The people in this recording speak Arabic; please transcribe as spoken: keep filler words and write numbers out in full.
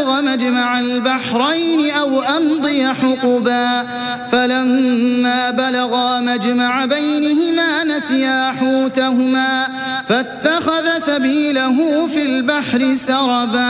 أبلغ مجمع البحرين أو أمضي حقبا فلما بلغا مجمع بينهما نسيا حوتهما فاتخذ سبيله في البحر سربا